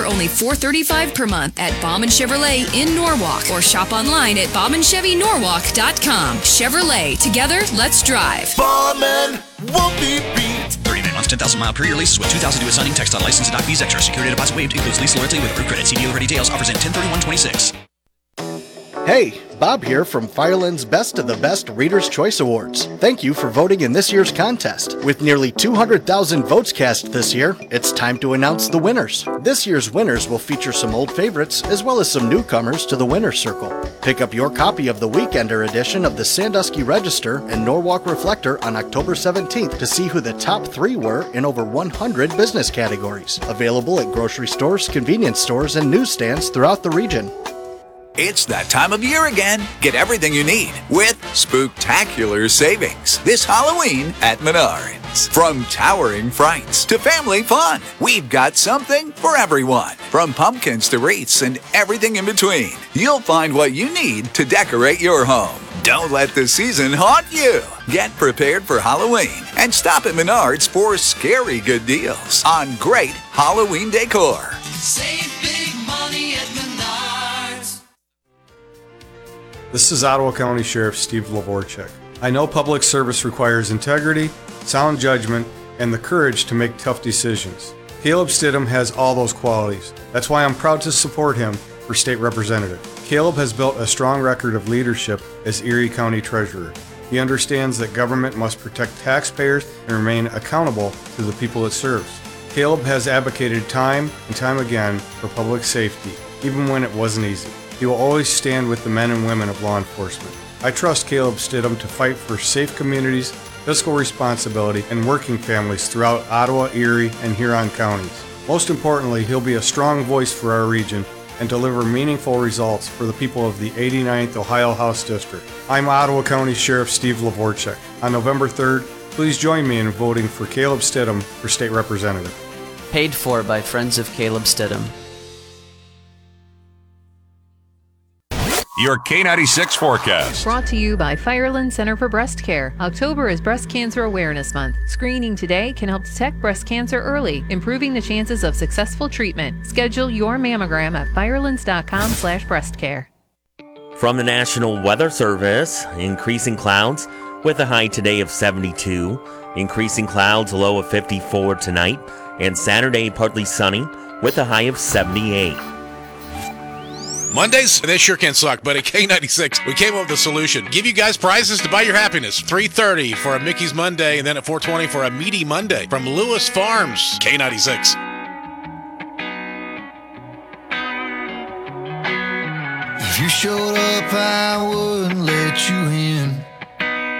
only $435 per month at Bauman Chevrolet in Norwalk, or shop online at BaumanChevyNorwalk.com. Chevrolet, together, let's drive. Bauman won't be beat. 39 months, 10,000 mile per year lease with 2,000 due at signing. Text on license and fees extra. Security deposit waived. Includes lease loyalty with approved credit. See dealer for details. Offers in 10/31/26. Hey, Bob here from Fireland's Best of the Best Reader's Choice Awards. Thank you for voting in this year's contest. With nearly 200,000 votes cast this year, it's time to announce the winners. This year's winners will feature some old favorites as well as some newcomers to the winner's circle. Pick up your copy of the Weekender edition of the Sandusky Register and Norwalk Reflector on October 17th to see who the top 3 were in over 100 business categories. Available at grocery stores, convenience stores, and newsstands throughout the region. It's that time of year again. Get everything you need with spooktacular savings this Halloween at Menards. From towering frights to family fun, we've got something for everyone. From pumpkins to wreaths and everything in between, you'll find what you need to decorate your home. Don't let the season haunt you. Get prepared for Halloween and stop at Menards for scary good deals on great Halloween decor. Save big money at Menards. This is Ottawa County Sheriff Steve Lavorchek. I know public service requires integrity, sound judgment, and the courage to make tough decisions. Caleb Stidham has all those qualities. That's why I'm proud to support him for state representative. Caleb has built a strong record of leadership as Erie County Treasurer. He understands that government must protect taxpayers and remain accountable to the people it serves. Caleb has advocated time and time again for public safety, even when it wasn't easy. He will always stand with the men and women of law enforcement. I trust Caleb Stidham to fight for safe communities, fiscal responsibility, and working families throughout Ottawa, Erie, and Huron counties. Most importantly, he'll be a strong voice for our region and deliver meaningful results for the people of the 89th Ohio House District. I'm Ottawa County Sheriff Steve Lavorchek. On November 3rd, please join me in voting for Caleb Stidham for state representative. Paid for by Friends of Caleb Stidham. Your K96 forecast. Brought to you by Fireland Center for Breast Care. October is Breast Cancer Awareness Month. Screening today can help detect breast cancer early, improving the chances of successful treatment. Schedule your mammogram at firelands.com/breastcare. From the National Weather Service, increasing clouds with a high today of 72. Increasing clouds, a low of 54 tonight. And Saturday, partly sunny with a high of 78. Mondays, they sure can suck, but at K96, we came up with a solution. Give you guys prizes to buy your happiness. $3.30 for a Mickey's Monday, and then at $4.20 for a Meaty Monday from Lewis Farms. K96. If you showed up, I wouldn't let you in.